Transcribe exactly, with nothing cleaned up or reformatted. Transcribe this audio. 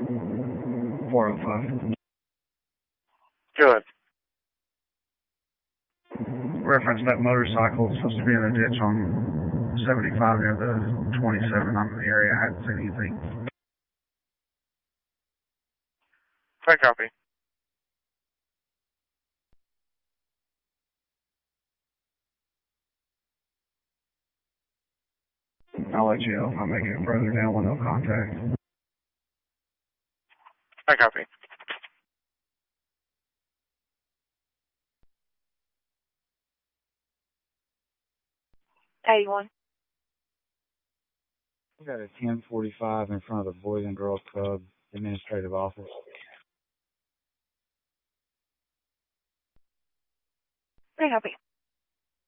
four oh five. Good. Reference that motorcycle is supposed to be in a ditch on seventy-five near the twenty-seven. I'm in the area. I hadn't seen anything. I copy. I'll let you know if I make it further down with no contact. I copy. eighty-one. We got a ten forty-five in front of the Boys and Girls Club administrative office. I copy.